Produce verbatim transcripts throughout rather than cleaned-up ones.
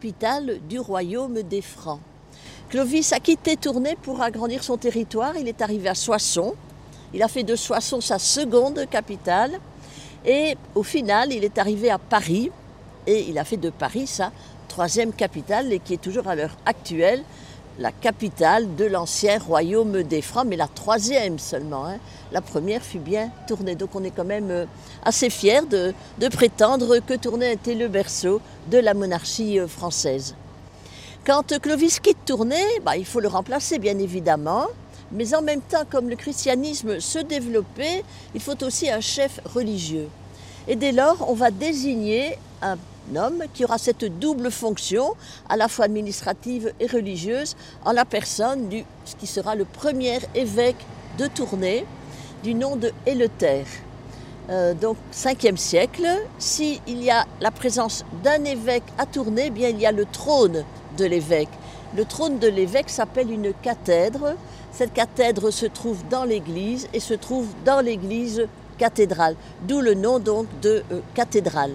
capitale du royaume des Francs. Clovis a quitté Tournai pour agrandir son territoire. Il est arrivé à Soissons. Il a fait de Soissons sa seconde capitale. Et au final, il est arrivé à Paris. Et il a fait de Paris sa troisième capitale, et qui est toujours à l'heure actuelle la capitale de l'ancien royaume des Francs, mais la troisième seulement. Hein. La première fut bien Tournai. Donc on est quand même assez fiers de, de prétendre que Tournai était le berceau de la monarchie française. Quand Clovis quitte Tournai, bah, il faut le remplacer bien évidemment, mais en même temps, comme le christianisme se développait, il faut aussi un chef religieux. Et dès lors, on va désigner un homme qui aura cette double fonction, à la fois administrative et religieuse, en la personne de ce qui sera le premier évêque de Tournai, du nom de Eleuther. Euh, donc, cinquième siècle, s'il y a la présence d'un évêque à Tournai, eh bien il y a le trône de l'évêque. Le trône de l'évêque s'appelle une cathèdre. Cette cathèdre se trouve dans l'église et se trouve dans l'église cathédrale, d'où le nom donc de euh, cathédrale.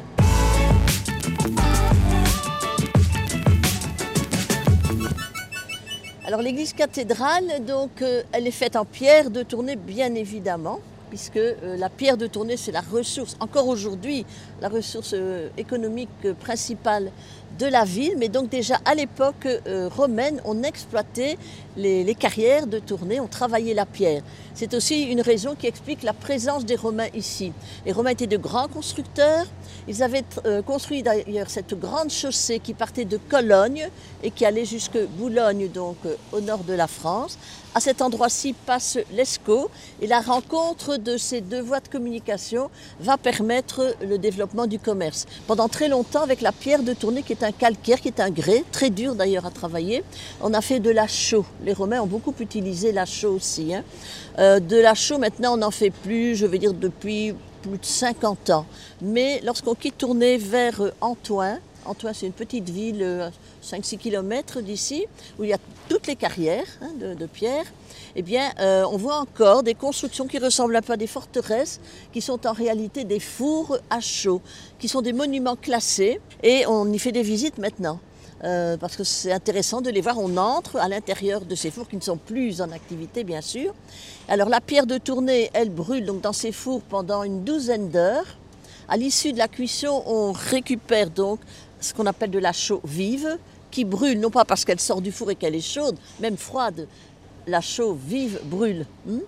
Alors l'église cathédrale, donc, euh, elle est faite en pierre de Tournai, bien évidemment, puisque euh, la pierre de Tournai, c'est la ressource, encore aujourd'hui, la ressource euh, économique euh, principale de la ville. Mais donc déjà à l'époque euh, romaine, on exploitait les, les carrières de Tournai, on travaillait la pierre. C'est aussi une raison qui explique la présence des Romains ici. Les Romains étaient de grands constructeurs. Ils avaient euh, construit d'ailleurs cette grande chaussée qui partait de Cologne et qui allait jusque Boulogne, donc euh, au nord de la France. À cet endroit-ci passe l'Escaut, et la rencontre de ces deux voies de communication va permettre le développement du commerce. Pendant très longtemps, avec la pierre de Tournai, qui est un calcaire, qui est un grès, très dur d'ailleurs à travailler, on a fait de la chaux. Les Romains ont beaucoup utilisé la chaux aussi. Hein. Euh, de la chaux, maintenant, on n'en fait plus, je vais dire depuis plus de cinquante ans. Mais lorsqu'on quitte Tournai vers Antoing, Antoing, c'est une petite ville à cinq à six kilomètres d'ici, où il y a toutes les carrières hein, de, de pierre. Eh bien, euh, on voit encore des constructions qui ressemblent un peu à des forteresses, qui sont en réalité des fours à chaux, qui sont des monuments classés, et on y fait des visites maintenant. Euh, parce que c'est intéressant de les voir. On entre à l'intérieur de ces fours qui ne sont plus en activité, bien sûr. Alors la pierre de Tournai, elle brûle donc dans ces fours pendant une douzaine d'heures. À l'issue de la cuisson, on récupère donc ce qu'on appelle de la chaux vive, qui brûle, non pas parce qu'elle sort du four et qu'elle est chaude, même froide. La chaux vive brûle.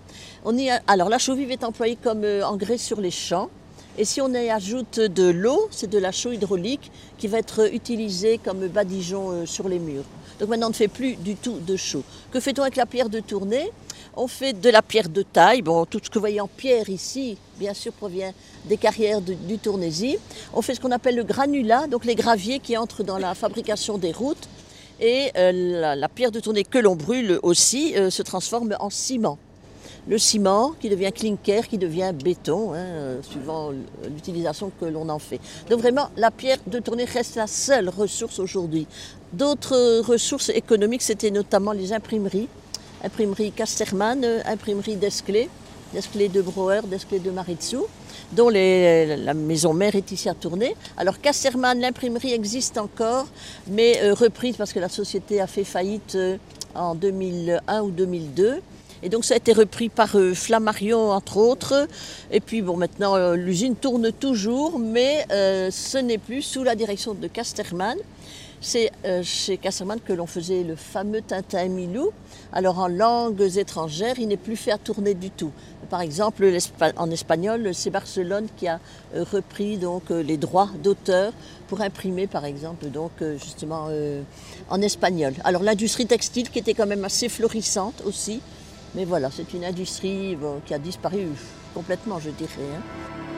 On y a... Alors la chaux vive est employée comme engrais sur les champs. Et si on y ajoute de l'eau, c'est de la chaux hydraulique qui va être utilisée comme badigeon sur les murs. Donc maintenant, on ne fait plus du tout de chaux. Que fait-on avec la pierre de Tournai? On fait de la pierre de taille. Bon, tout ce que vous voyez en pierre ici, bien sûr, provient des carrières de, du Tournaisis. On fait ce qu'on appelle le granulat, donc les graviers qui entrent dans la fabrication des routes. Et euh, la, la pierre de Tournai que l'on brûle aussi euh, se transforme en ciment. Le ciment qui devient clinker, qui devient béton, hein, suivant l'utilisation que l'on en fait. Donc vraiment, la pierre de Tournai reste la seule ressource aujourd'hui. D'autres ressources économiques, c'était notamment les imprimeries. Imprimerie Casterman, imprimerie Desclée, Desclée de Brouwer, Desclée de Maritsou, dont les, la maison mère est ici à Tournai. Alors Casterman, l'imprimerie existe encore, mais euh, reprise parce que la société a fait faillite euh, en deux mille un ou deux mille deux. Et donc ça a été repris par euh, Flammarion entre autres. Et puis bon, maintenant euh, l'usine tourne toujours, mais euh, ce n'est plus sous la direction de Casterman. C'est euh, chez Casterman que l'on faisait le fameux Tintin et Milou. Alors en langues étrangères, il n'est plus fait à Tournai du tout. Par exemple, en espagnol, c'est Barcelone qui a euh, repris donc euh, les droits d'auteur pour imprimer, par exemple, donc euh, justement euh, en espagnol. Alors l'industrie textile qui était quand même assez florissante aussi. Mais voilà, c'est une industrie bon, qui a disparu complètement, je dirais. Hein.